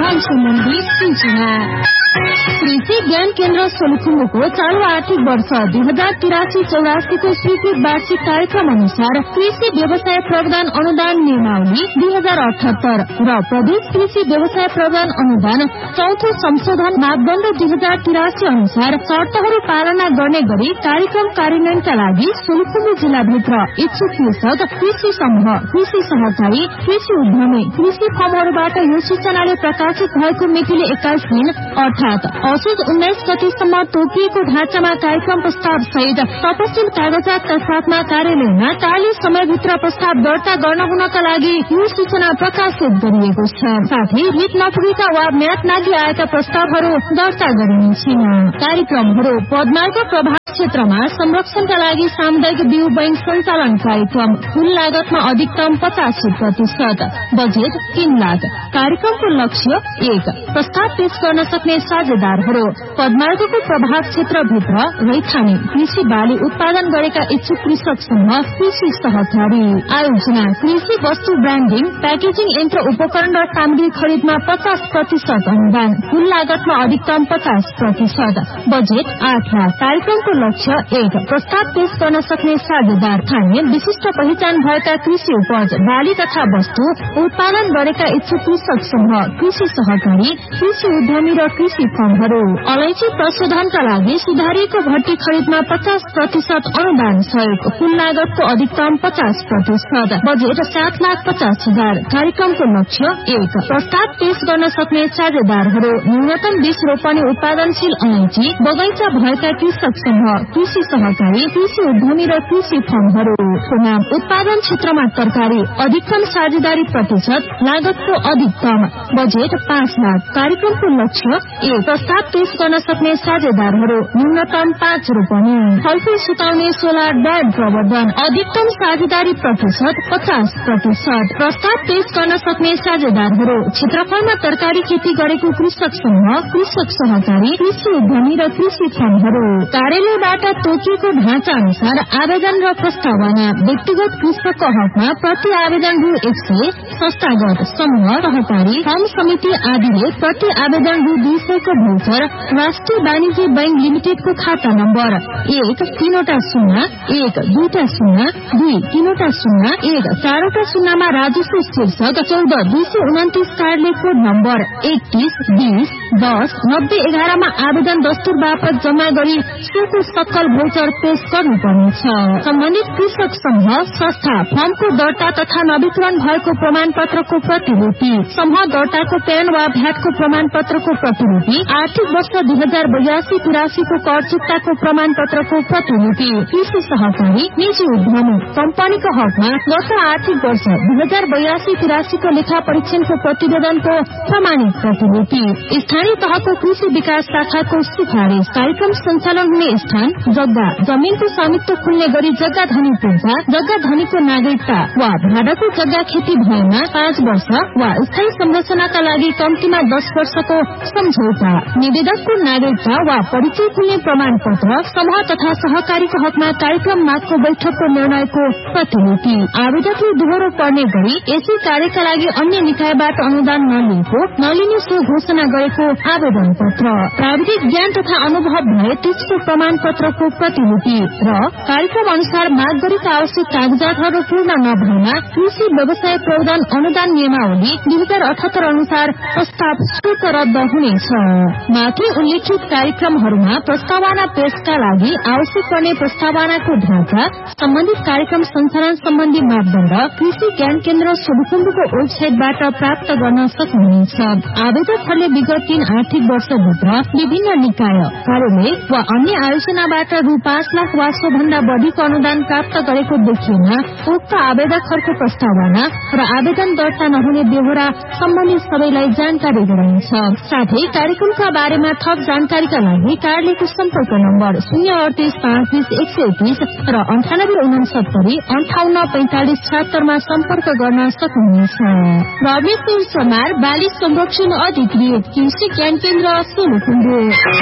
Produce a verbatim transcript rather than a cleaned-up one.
संचालन सम्बन्धी सूचना। कृषि ज्ञान केन्द्र सोलुखुम्बुको चालू आर्थिक वर्ष दुई हजार तिरासी चौरासीको स्वीकृत वार्षिक कार्यक्रम अनुसार कृषि व्यवसाय प्रावधान अनुदान नियमावली दुई हजार अठहत्तर र प्रदेश कृषि व्यवसाय प्रावधान अनुदान चौथो संशोधन मापदण्ड दुई हजार तिरासी अनुसार शर्तहरू पालना गर्ने गरी कार्यक्रम कार्यान्वयनका लागि सोलुखुम्बु जिल्लाभित्र इच्छुक कृषक, कृषि समूह, कृषि सहकारी, कृषि उद्यमी, कृषि फर्महरूबाट यो सूचनाले प्रकाशित भएको मितिले एक्काइस दिन अर्थात असोज उन्नाइस गतिसम्म तोकिएको ढाँचामा कार्यक्रम प्रस्ताव सहित तपसिल कागजातका साथमा कार्यालयमा कार्य समयभित्र प्रस्ताव दर्ता गर्न हुनका लागि यो सूचना प्रकाशित गरिएको छ। साथै रिट नपुगेका वा म्याद नाघि आएका प्रस्तावहरू दर्ता गरिनेछन्। कार्यक्रमहरू पदमार्ग प्रभाव क्षेत्रमा संरक्षणका लागि सामुदायिक बिउ बैंक सञ्चालन कार्यक्रम कुल लागतमा अधिकतम पचासी प्रतिशत, बजेट तीन लाख। कार्यक्रमको लक्ष्य एक, प्रस्ताव पेश गर्न सक्ने साझेदारहरू पदमार्गको प्रभाव क्षेत्रभित्र रैथाने कृषि बाली उत्पादन गरेका इच्छुक कृषक समूह, कृषि सहकारी। आयोजना कृषि वस्तु ब्रान्डिङ, प्याकेजिङ यन्त्र उपकरण र सामग्री खरिदमा पचास प्रतिशत अनुदान, कुल लागतमा अधिकतम पचास प्रतिशत, बजेट आठ लाख। कार्यक्रमको लक्ष्य एक, प्रस्ताव पेश गर्न सक्ने साझेदार स्थानीय विशिष्ट पहिचान भएका कृषि उपज, बाली तथा वस्तु उत्पादन गरेका इच्छुक कृषक समूह, कृषि सहकारी, कृषि उद्यमी र कृषि फर्महरू। अलैँची प्रशोधनका लागि सुधारिएको भट्टी खरिदमा पचास प्रतिशत अनुदान सहयोग, कुल लागतको अधिकतम पचास प्रतिशत, बजेट सात लाख पचास हजार। कार्यक्रमको लक्ष्य एक, प्रस्ताव पेश गर्न सक्ने साझेदारहरू न्यूनतम बीस रोपनी उत्पादनशील अलैँची बगैँचा भएका कृषक समूह, कृषि सहकारी, कृषि उद्यमी र कृषि फर्महरू। नाम उत्पादन क्षेत्रमा तरकारी अधिकतम साझेदारी प्रतिशत, लागतको अधिकतम, बजेट पाँच लाख। कार्यक्रमको लक्ष्य एक, प्रस्ताव पेश गर्न सक्ने साझेदारहरू न्यूनतम पाँच रोपनी। फलफूल सुताउने सोलर डायट प्रवर्धन अधिकतम साझेदारी प्रतिशत पचास प्रतिशत। प्रस्ताव पेश गर्न सक्ने साझेदारहरू क्षेत्रफलमा तरकारी खेती गरेको कृषक समूह, कृषक सहकारी, कृषि उद्यमी र कृषि फर्महरू। कार्यालयबाट तोकिएको ढाँचा अनुसार आवेदन र प्रस्तावना व्यक्तिगत कृषकको हकमा प्रति आवेदन रु एक सय, संस्थागत समूह, सहकारी, फर्म समिति आदिले प्रति आवेदन रु दुई सयको भौचर राष्ट्रिय वाणिज्य बैंक लिमिटेडको खाता नम्बर एक तीनवटा शून्य एक दुईटा शून्य दुई तीनवटा शून्य एक चारवटा शून्यमा राजस्व शीर्षक चौध दुई सय उन्तिस कार्यालय कोड नम्बर एकतीस बीस दस नब्बे एघारमा आवेदन दस्तुर बापत जम्मा गरी सोको सक्कल भौचर पेश गर्नुपर्नेछ। सम्बन्धित कृषक समूह, संस्था, फर्मको दर्ता तथा नवीकरण भएको प्रमाण पत्रको प्रतिलिपि, समूह दर्ताको प्यान वा भ्याटको प्रमाण पत्रको प्रतिलिपि, आर्थिक वर्ष दुई हजार बयासी तिरासीको कर चुक्ताको प्रमाण पत्रको प्रतिलिपि। कृषि सहकारी, निजी उद्यमी कम्पनीको हकमा गत आर्थिक वर्ष दुई हजार बयासी तिरासीको लेखा परीक्षणको प्रतिवेदनको प्रमाणित प्रतिलिपि। स्थानीय तहको कृषि विकास शाखाको सिफारिश। कार्यक्रम सञ्चालन हुने स्थान, जग्गा, जमीनको स्वामित्व खुल्ने गरी जग्गा धनी पूर्जा, जग्गा धनीको नागरिकता वा भाडाको जग्गा खेती भएमा पाँच वर्ष वा स्थायी संरचनाका लागि कम्तीमा दस वर्षको सम्झौता। निवेदकको नागरिकता वा परिचय खुल्ने प्रमाण पत्र, समूह तथा सहकारीको हकमा कार्यक्रम मागको बैठकको निर्णयको प्रतिलिपि। आवेदकले दोहोरो पर्ने गरी यसै कार्यका लागि अन्य निकायबाट अनुदान नलिएको, नलिने सो घोषणा गरेको आवेदन पत्र, प्राविधिक ज्ञान तथा अनुभव भए त्यसको प्रमाण पत्रको प्रतिलिपि र कार्यक्रम अनुसार माग गरेका आवश्यक कागजातहरू पूर्ण नभएमा कृषि व्यवसाय प्रावधान अनुदान नियमावली दुई हजार अठहत्तर अनुसार प्रस्ताव शुल्क रद्द हुनेछ। माथि उल्लेखित कार्यक्रमहरूमा प्रस्तावना पेशका लागि आवश्यक पर्ने प्रस्तावनाको ढाँचा, सम्बन्धित कार्यक्रम सञ्चालन सम्बन्धी मापदण्ड कृषि ज्ञान केन्द्र सोलुखुम्बुको वेबसाइटबाट प्राप्त गर्न सक्नुहुनेछ। आवेदकहरूले विगत तीन आर्थिक वर्षभित्र विभिन्न निकाय, कार्यालय वा अन्य आयोजनाबाट रु पाँच लाख वा सो भन्दा बढीको अनुदान प्राप्त गरेको देखिएमा उक्त आवेदकहरूको प्रस्तावना र आवेदन दर्ता नहुने बेहोरा सम्बन्धित सबैलाई जानकारी गराइन्छ। साथै कार्यक्रमका बारेमा थप जानकारीका लागि कार्यालयको सम्पर्क नम्बर शून्य अडतीस पाँच बीस एक सय तीस र अन्ठानब्बे उनसत्तरी अन्ठाउन्न पैंतालिस छहत्तरमा सम्पर्क गर्न सक्नुहुनेछ। रमेश समार, बाली संरक्षण अधिकृत, कृषि ज्ञान केन्द्र सोलुखुम्बु।